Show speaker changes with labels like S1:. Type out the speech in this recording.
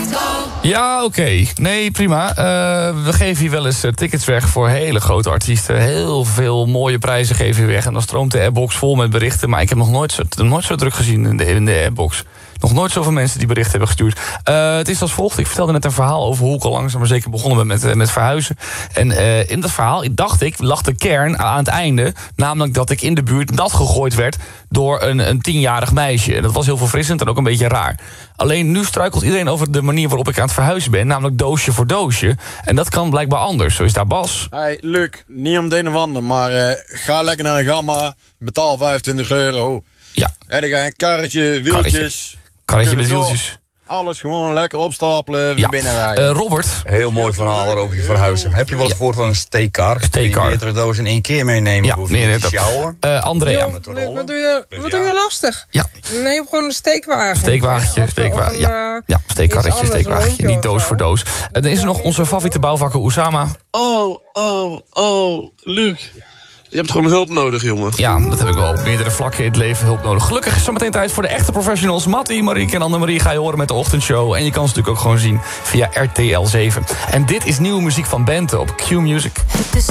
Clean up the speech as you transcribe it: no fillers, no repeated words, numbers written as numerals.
S1: Ja, oké. Nee, prima. We geven hier wel eens tickets weg voor hele grote artiesten. Heel veel mooie prijzen geven we weg. En dan stroomt de airbox vol met berichten. Maar ik heb nog nooit zo druk gezien in de airbox. Nog nooit zoveel mensen die berichten hebben gestuurd. Het is als volgt. Ik vertelde net een verhaal over hoe ik al langzaam maar zeker begonnen ben met verhuizen. En in dat verhaal, lag de kern aan het einde. Namelijk dat ik in de buurt nat gegooid werd door een 10-jarig meisje. En dat was heel verfrissend en ook een beetje raar. Alleen nu struikelt iedereen over de manier waarop ik aan het verhuizen ben. Namelijk doosje voor doosje. En dat kan blijkbaar anders. Zo is daar Bas.
S2: Hey, Luc, niet om de een of ander, maar ga lekker naar een gamma. Betaal €25.
S1: Ja.
S2: En dan ga je een karretje, wieltjes.
S1: Karretje met wieltjes.
S2: Alles gewoon lekker opstapelen, weer binnenrijden.
S1: Robert.
S3: Heel mooi verhaal over je verhuizen. Heb je wel eens gehoord van een steekcar?
S1: Steekcar.
S3: Meerdere dozen in één keer meenemen.
S1: Ja, nee, dat. Andrea.
S4: Wat doe je lastig?
S1: Ja.
S4: Nee, gewoon een steekwagen.
S1: Steekkarretje, steekwagentje, niet doos voor doos. Dan is er nog onze favoriete bouwvakker Oussama.
S5: Luc. Je hebt gewoon hulp nodig, jongen.
S1: Ja, dat heb ik wel op meerdere vlakken in het leven hulp nodig. Gelukkig is zometeen tijd voor de echte professionals. Mattie, Marieke en Annemarie ga je horen met de ochtendshow. En je kan ze natuurlijk ook gewoon zien via RTL 7. En dit is nieuwe muziek van Bente op Q Music.
S6: Het is